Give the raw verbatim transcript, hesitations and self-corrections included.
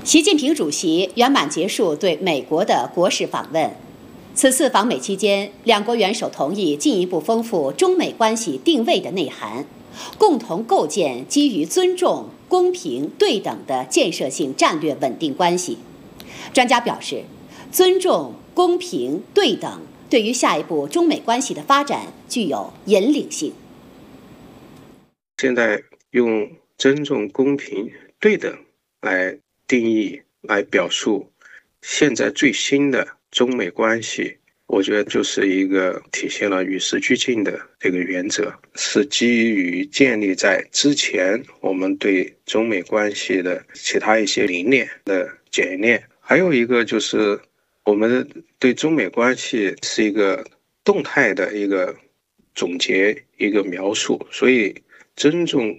习近平主席圆满结束对美国的国事访问。此次访美期间，两国元首同意进一步丰富中美关系定位的内涵，共同构建基于尊重、公平、对等的建设性战略稳定关系。专家表示，尊重、公平、对等对于下一步中美关系的发展具有引领性。 现在用尊重、公平、对等来定义、来表述现在最新的中美关系，我觉得就是一个体现了与时俱进的这个原则，是基于建立在之前我们对中美关系的其他一些理念的检验。还有一个就是我们对中美关系是一个动态的一个总结、一个描述，所以尊重、